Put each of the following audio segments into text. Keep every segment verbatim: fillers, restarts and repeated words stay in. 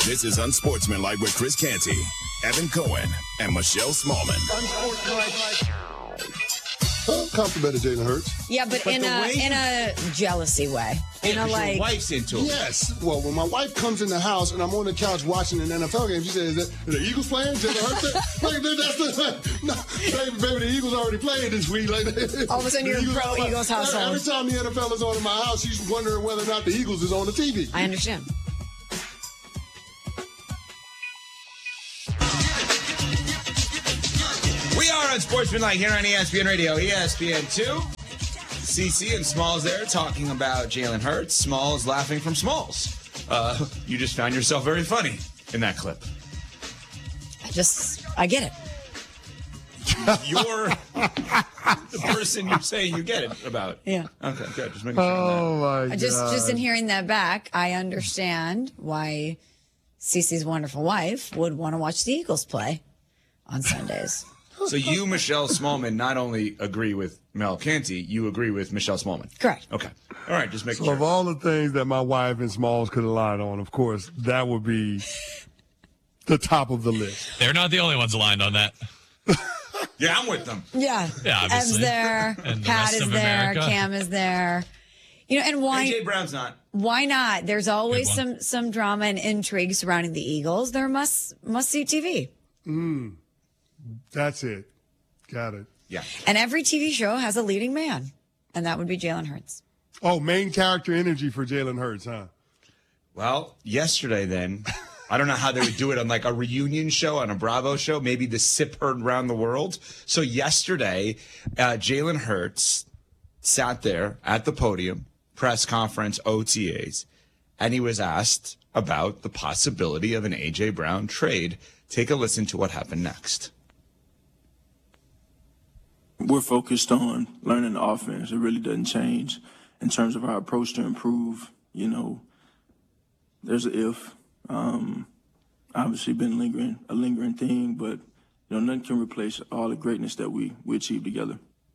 This is Unsportsmanlike with Chris Canty, Evan Cohen, and Michelle Smallman. I'm complimented Jalen Hurts. Yeah, but, But in the a way in a jealousy way. In Yeah, a 'cause like, your wife's into it. Yes. Well, when my wife comes in the house and I'm on the couch watching an N F L game, she says, "Is that, are the Eagles playing? Jalen Hurts?" Like, that's the, no, baby, baby, the Eagles already playing this week. Like, all of a sudden the you're a pro are- Eagles household. Every time the N F L is on in my house, she's wondering whether or not the Eagles is on the T V. I understand. We are Unsportsmanlike here on E S P N Radio, E S P N two. C C and Smalls there talking about Jalen Hurts. Smalls laughing from Smalls. Uh, you just found yourself very funny in that clip. I just, I get it. You're the person you're saying you get it about. Yeah. Okay, good. Just making sure. Oh my god! Just, just in hearing that back, I understand why Cece's wonderful wife would want to watch the Eagles play on Sundays. So you, Michelle Smallman, not only agree with Mel Canty, you agree with Michelle Smallman. Correct. Okay. All right, just making So sure. of all the things that my wife and Smalls could have lied on, of course, that would be the top of the list. They're not the only ones aligned on that. Yeah, I'm with them. Yeah. Yeah, Ev's obviously. there. And the Pat rest is of there. America. Cam is there. You know, and why? A J Brown's not. Why not? There's always Good some some drama and intrigue surrounding the Eagles. They're must must see T V. That's it. Got it. Yeah. And every T V show has a leading man, and that would be Jalen Hurts. Oh, main character energy for Jalen Hurts, huh? Well, yesterday then, I don't know how they would do it on like a reunion show, on a Bravo show, maybe the sip heard around the world. So yesterday, uh, Jalen Hurts sat there at the podium, press conference, O T As, and he was asked about the possibility of an A J Brown trade. Take a listen to what happened next. We're focused on learning the offense. It really doesn't change in terms of our approach to improve. You know, there's an if. Um, obviously been lingering, a lingering thing, but, you know, nothing can replace all the greatness that we, we achieved together.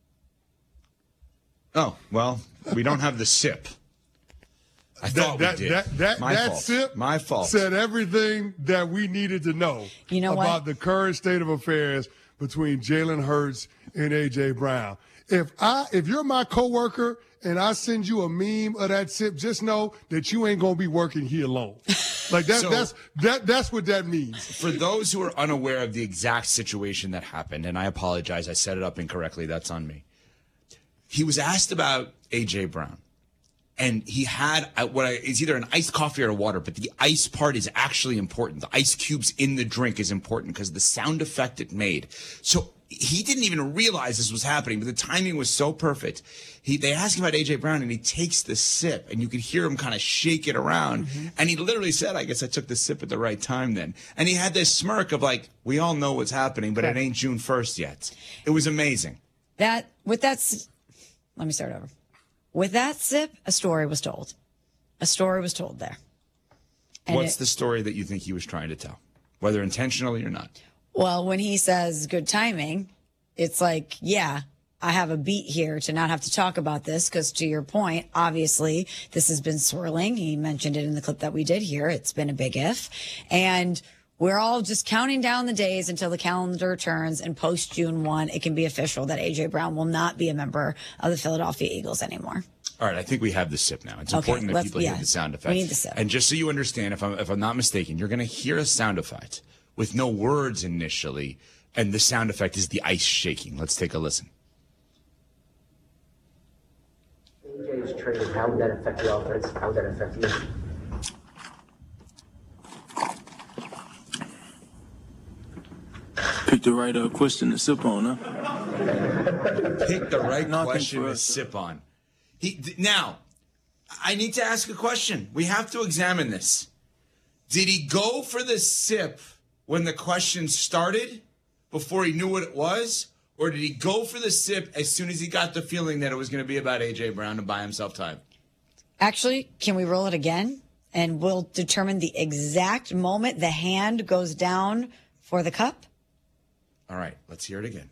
Oh, well, we don't have the sip. I thought that, we did. That, that, My that fault. sip My fault. said everything that we needed to know You know about what? the current state of affairs between Jalen Hurts and A J Brown. If I, if you're my coworker and I send you a meme of that sip, just know that you ain't gonna be working here alone. Like that, So- that's that, that's what that means. For those who are unaware of the exact situation that happened, and I apologize, I set it up incorrectly. That's on me. He was asked about A J Brown, and he had uh, what I, is either an iced coffee or water, but the ice part is actually important. The ice cubes in the drink is important because the sound effect it made. So he didn't even realize this was happening, but the timing was so perfect. He they asked him about A J Brown, and he takes the sip, and you could hear him kind of shake it around. Mm-hmm. And he literally said, "I guess I took the sip at the right time then." And he had this smirk of like, "We all know what's happening, but it ain't June first yet." It was amazing. That with that, s- let me start over. With that sip, a story was told. A story was told there. And What's it- the story that you think he was trying to tell, whether intentionally or not? Well, when he says good timing, it's like, yeah, I have a beat here to not have to talk about this because, to your point, obviously this has been swirling. He mentioned it in the clip that we did here. It's been a big if. And we're all just counting down the days until the calendar turns, and post June first, it can be official that A J Brown will not be a member of the Philadelphia Eagles anymore. All right, I think we have the sip now. It's Okay, important that let's- people yeah, hear the sound effect. we need the sip. And just so you understand, if I'm if I'm not mistaken, you're going to hear a sound effect with no words initially, and the sound effect is the ice shaking. Let's take a listen. A J's trade, how would that affect the offense? How would that affect you? Pick the right uh, question to sip on, huh? Pick the right Nothing question for to us. sip on. He th- now, I need to ask a question. We have to examine this. Did he go for the sip when the question started, before he knew what it was? Or did he go for the sip as soon as he got the feeling that it was going to be about A J Brown to buy himself time? Actually, can we roll it again? And we'll determine the exact moment the hand goes down for the cup. All right, let's hear it again.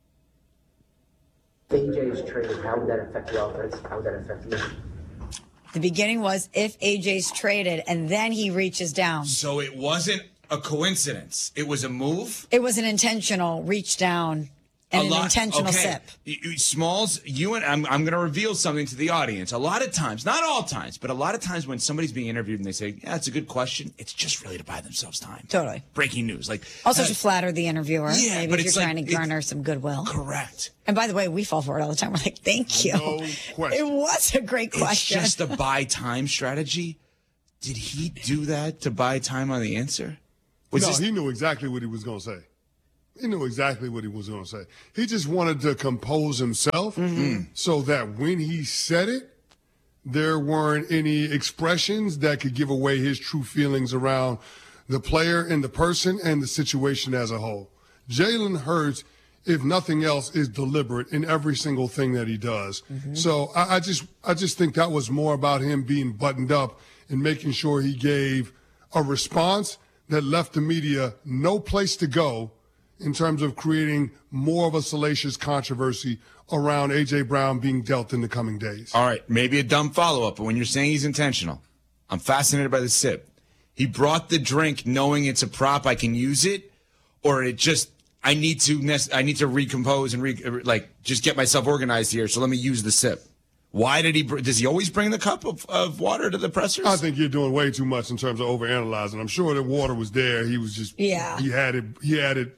A J's trade, how would that affect the offense? How would that affect you? The beginning was if A J's traded, and then he reaches down. So it wasn't a coincidence. It was a move. It was an intentional reach down and A an lot- intentional okay. sip. Y- y- Smalls, you and I'm, I'm going to reveal something to the audience. A lot of times, not all times, but a lot of times when somebody's being interviewed and they say, yeah, that's a good question, it's just really to buy themselves time. Totally. Breaking news. Like Also uh, to flatter the interviewer. Yeah, Maybe but if you're it's like- trying to it's- garner some goodwill. Correct. And by the way, we fall for it all the time. We're like, thank you. No question. It was a great question. It's just a buy time strategy. Did he do that to buy time on the answer? Was no, this- he knew exactly what he was going to say. He knew exactly what he was going to say. He just wanted to compose himself so that when he said it, there weren't any expressions that could give away his true feelings around the player and the person and the situation as a whole. Jalen Hurts, if nothing else, is deliberate in every single thing that he does. So I, I just I just think that was more about him being buttoned up and making sure he gave a response that left the media no place to go in terms of creating more of a salacious controversy around A J. Brown being dealt in the coming days. All right, maybe a dumb follow-up, but when you're saying he's intentional, I'm fascinated by the sip. He brought the drink knowing it's a prop, I can use it, or it just I need to nec- I need to recompose and re- like just get myself organized here. So let me use the sip. Why did he? Br- does he always bring the cup of, of water to the pressers? I think you're doing way too much in terms of overanalyzing. I'm sure the water was there. He was just Yeah. He had it. He had it.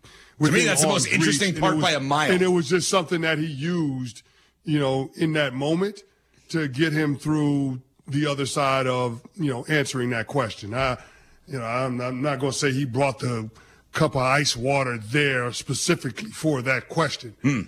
To me, within that's the most arm's interesting reach, and part it was- by a mile. And it was just something that he used, you know, in that moment to get him through the other side of, you know, answering that question. I, you know, I'm, I'm not going to say he brought the cup of ice water there specifically for that question. Hmm.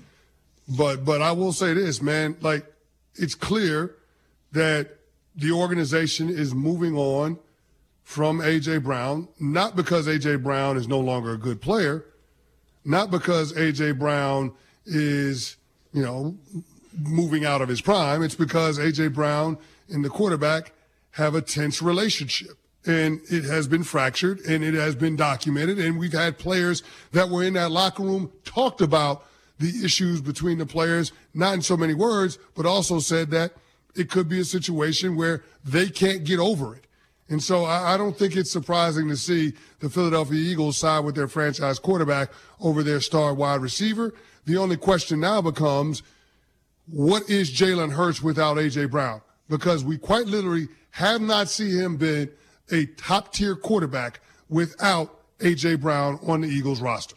But but I will say this, man, like it's clear that the organization is moving on from A J. Brown, not because A J. Brown is no longer a good player, not because A J. Brown is, you know, moving out of his prime. It's because A J. Brown and the quarterback have a tense relationship. And it has been fractured and it has been documented. And we've had players that were in that locker room talked about the issues between the players, not in so many words, but also said that it could be a situation where they can't get over it. And so I, I don't think it's surprising to see the Philadelphia Eagles side with their franchise quarterback over their star wide receiver. The only question now becomes, what is Jalen Hurts without A J. Brown? Because we quite literally have not seen him be a top-tier quarterback without A J. Brown on the Eagles roster.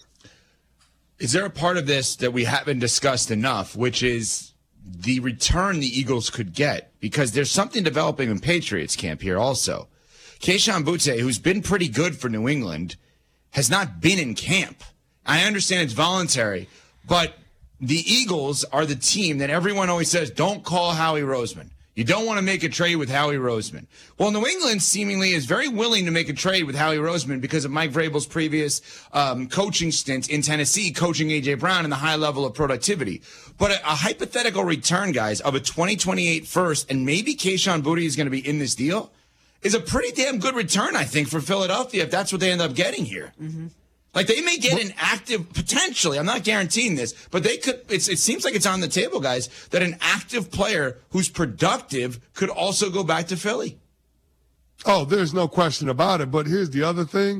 Is there a part of this that we haven't discussed enough, which is the return the Eagles could get? Because there's something developing in Patriots camp here also. Kayshon Boutte, who's been pretty good for New England, has not been in camp. I understand it's voluntary, but the Eagles are the team that everyone always says, don't call Howie Roseman. You don't want to make a trade with Howie Roseman. Well, New England seemingly is very willing to make a trade with Howie Roseman because of Mike Vrabel's previous um, coaching stint in Tennessee, coaching A J. Brown and the high level of productivity. But a, a hypothetical return, guys, of a twenty twenty-eight first, and maybe Kayshon Boutte is going to be in this deal, is a pretty damn good return, I think, for Philadelphia if that's what they end up getting here. Mm-hmm. Like, they may get an active, potentially, I'm not guaranteeing this, but they could, it's, it seems like it's on the table, guys, that an active player who's productive could also go back to Philly. Oh, there's no question about it. But here's the other thing.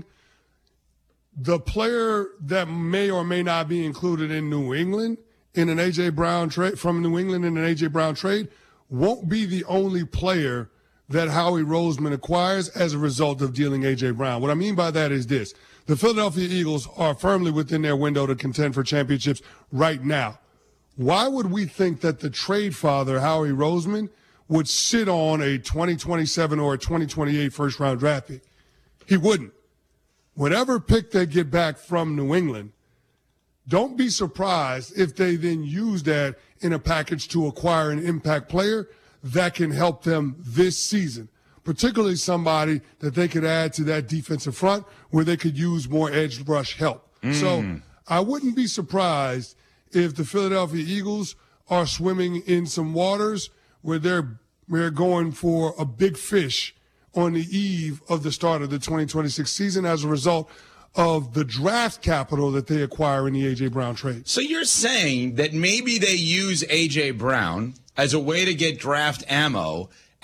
The player that may or may not be included in New England in an A J. Brown trade, from New England in an A J. Brown trade, won't be the only player that Howie Roseman acquires as a result of dealing A J. Brown. What I mean by that is this. The Philadelphia Eagles are firmly within their window to contend for championships right now. Why would we think that the trade father, Howie Roseman, would sit on a twenty twenty-seven or a twenty twenty-eight first-round draft pick? He wouldn't. Whatever pick they get back from New England, don't be surprised if they then use that in a package to acquire an impact player that can help them this season, particularly somebody that they could add to that defensive front where they could use more edge rush help. Mm. So I wouldn't be surprised if the Philadelphia Eagles are swimming in some waters where they're, they're going for a big fish on the eve of the start of the twenty twenty-six season as a result of the draft capital that they acquire in the A J. Brown trade. So you're saying that maybe they use A J. Brown as a way to get draft ammo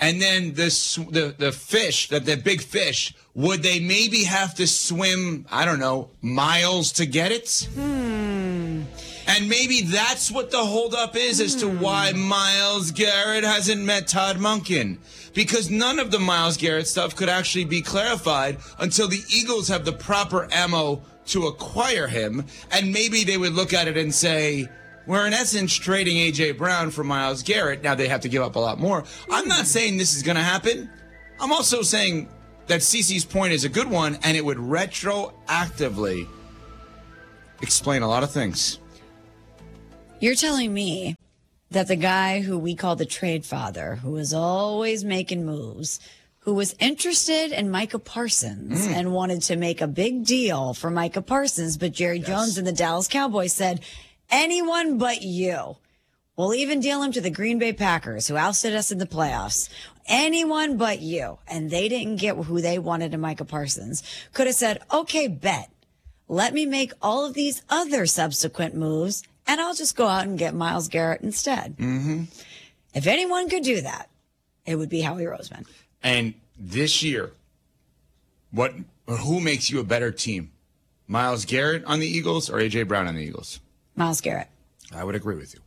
and then the sw- the the fish, that the big fish, would they maybe have to swim, I don't know, miles to get it? Hmm. And maybe that's what the holdup is as to why Myles Garrett hasn't met Todd Monken. Because none of the Myles Garrett stuff could actually be clarified until the Eagles have the proper ammo to acquire him. And maybe they would look at it and say, we're in essence trading A J. Brown for Myles Garrett. Now they have to give up a lot more. I'm not saying this is going to happen. I'm also saying that CeCe's point is a good one, and it would retroactively explain a lot of things. You're telling me that the guy who we call the trade father, who was always making moves, who was interested in Micah Parsons mm. and wanted to make a big deal for Micah Parsons, but Jerry yes. Jones and the Dallas Cowboys said, anyone but you. We'll even deal him to the Green Bay Packers, who ousted us in the playoffs. Anyone but you. And they didn't get who they wanted in Micah Parsons. Could have said, okay, bet. Let me make all of these other subsequent moves, and I'll just go out and get Myles Garrett instead. Mm-hmm. If anyone could do that, it would be Howie Roseman. And this year, what? Who makes you a better team? Myles Garrett on the Eagles or A J. Brown on the Eagles? Myles Garrett. I would agree with you.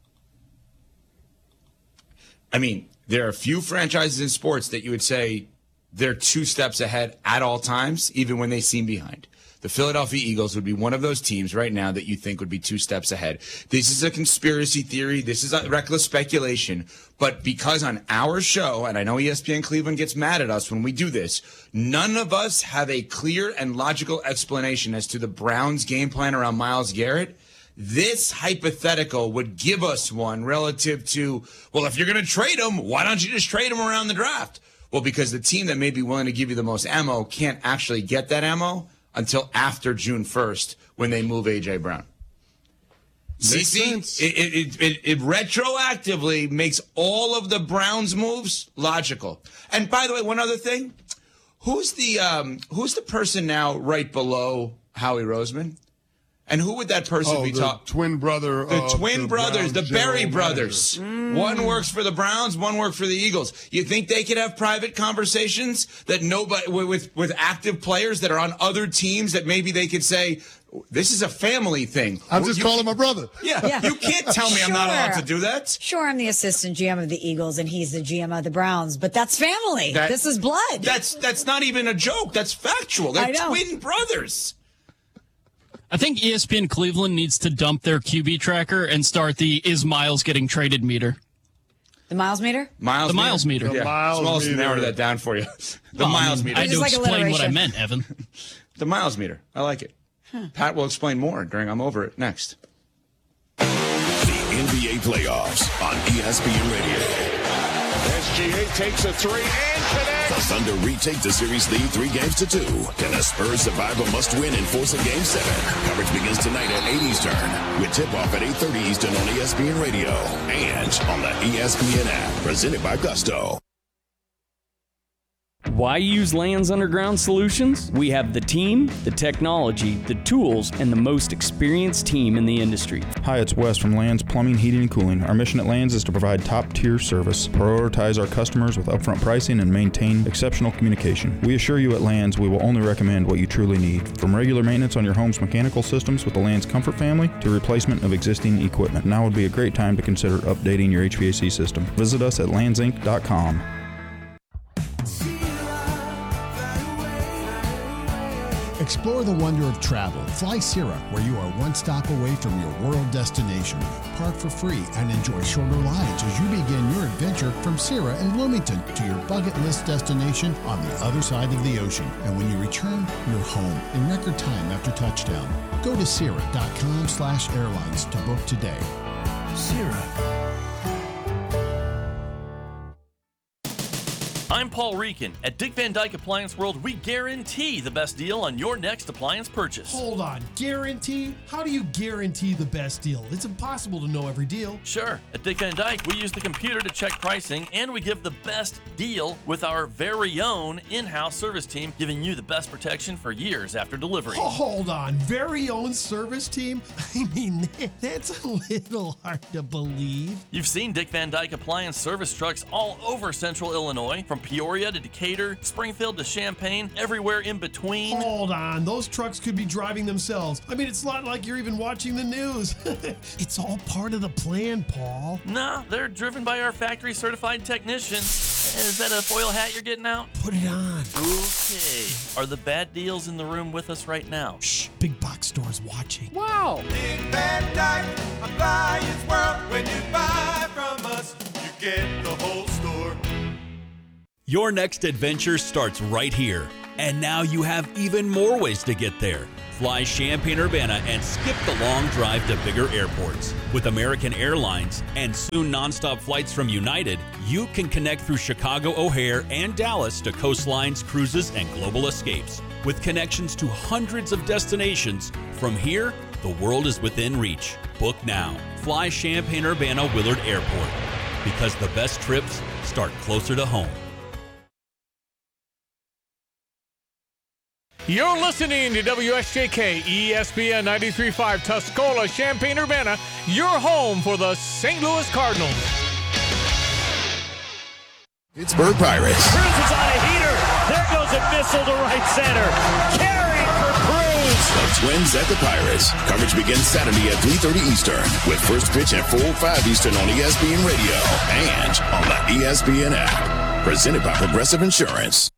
I mean, there are a few franchises in sports that you would say they're two steps ahead at all times, even when they seem behind. The Philadelphia Eagles would be one of those teams right now that you think would be two steps ahead. This is a conspiracy theory. This is a reckless speculation. But because on our show, and I know E S P N Cleveland gets mad at us when we do this, none of us have a clear and logical explanation as to the Browns' game plan around Myles Garrett. This hypothetical would give us one relative to, well, if you're going to trade him, why don't you just trade him around the draft? Well, because the team that may be willing to give you the most ammo can't actually get that ammo until after June first when they move A J. Brown. CeCe, it, it, it, it retroactively makes all of the Browns' moves logical. And by the way, one other thing, who's the um, who's the person now right below Howie Roseman? And who would that person oh, be the talking? Twin brother. The of twin the brothers, Browns the Berry general brothers. Mm. One works for the Browns, one works for the Eagles. You think they could have private conversations that nobody with with active players that are on other teams that maybe they could say, this is a family thing. I'm just you, calling my brother. Yeah, yeah. You can't tell me sure. I'm not allowed to do that. Sure, I'm the assistant G M of the Eagles and he's the G M of the Browns, but that's family. That, this is blood. That's that's not even a joke. That's factual. They're twin brothers. I think E S P N Cleveland needs to dump their Q B tracker and start the is Myles getting traded meter. The Myles meter? Miles the meter? Miles meter. The yeah. Miles Smalls meter. narrowed that down for you. The well, Miles I mean, meter. I had to like explain what I alliteration. meant, Evan. The Miles meter. I like it. Huh. Pat will explain more during I'm Over It next. The N B A playoffs on E S P N Radio. S G A takes a three and connects. The Thunder retake the series lead three games to two. Can the Spurs survive a must-win and force a game seven? Coverage begins tonight at eight Eastern with tip-off at eight thirty Eastern on E S P N Radio and on the E S P N app. Presented by Gusto. Why use Lands Underground Solutions? We have the team, the technology, the tools, and the most experienced team in the industry. Hi, it's Wes from Lands Plumbing, Heating, and Cooling. Our mission at Lands is to provide top-tier service, prioritize our customers with upfront pricing, and maintain exceptional communication. We assure you at Lands we will only recommend what you truly need, from regular maintenance on your home's mechanical systems with the Lands Comfort family to replacement of existing equipment. Now would be a great time to consider updating your H V A C system. Visit us at lands inc dot com. Explore the wonder of travel. Fly Sierra, where you are one stop away from your world destination. Park for free and enjoy shorter rides as you begin your adventure from Sierra in Bloomington to your bucket list destination on the other side of the ocean. And when you return, you're home in record time after touchdown. Go to Sierra dot com slash airlines to book today. Sierra. I'm Paul Reekin. At Dick Van Dyke Appliance World, we guarantee the best deal on your next appliance purchase. Hold on, guarantee? How do you guarantee the best deal? It's impossible to know every deal. Sure. At Dick Van Dyke, we use the computer to check pricing, and we give the best deal with our very own in-house service team, giving you the best protection for years after delivery. Oh, hold on, very own service team? I mean, that's a little hard to believe. You've seen Dick Van Dyke Appliance service trucks all over central Illinois, from Peoria to Decatur, Springfield to Champaign, everywhere in between. Hold on, those trucks could be driving themselves. I mean, it's not like you're even watching the news. It's all part of the plan, Paul. Nah, they're driven by our factory certified technicians. Is that a foil hat you're getting out? Put it on. Okay. Are the bad deals in the room with us right now? Shh, big box store's watching. Wow. Dick Van Dyke Appliance World. When you buy from us, you get the whole store. Your next adventure starts right here. And now you have even more ways to get there. Fly Champaign-Urbana and skip the long drive to bigger airports. With American Airlines and soon nonstop flights from United, you can connect through Chicago O'Hare and Dallas to coastlines, cruises, and global escapes. With connections to hundreds of destinations, from here, the world is within reach. Book now. Fly Champaign-Urbana Willard Airport. Because the best trips start closer to home. You're listening to W S J K E S P N ninety-three point five Tuscola, Champaign-Urbana, your home for the Saint Louis Cardinals. Pittsburgh Pirates. Cruz is on a heater. There goes a missile to right center. Carrying for Cruz. The Twins at the Pirates. Coverage begins Saturday at three thirty Eastern with first pitch at four oh five Eastern on E S P N Radio and on the E S P N app. Presented by Progressive Insurance.